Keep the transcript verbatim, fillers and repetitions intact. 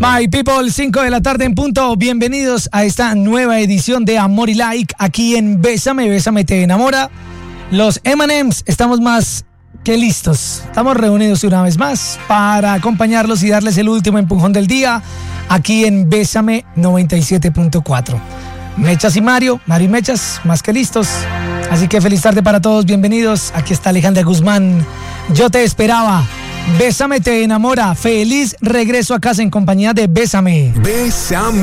My people, cinco de la tarde en punto. Bienvenidos a esta nueva edición de Amor y Like aquí en Bésame, Bésame te enamora. Los eme and eme's estamos más que listos. Estamos reunidos una vez más para acompañarlos y darles el último empujón del día aquí en Bésame noventa y siete punto cuatro. Mechas y Mario, Mario y Mechas, más que listos. Así que feliz tarde para todos, bienvenidos. Aquí está Alejandra Guzmán. Yo te esperaba. Bésame te enamora. Feliz regreso a casa en compañía de Bésame. Bésame.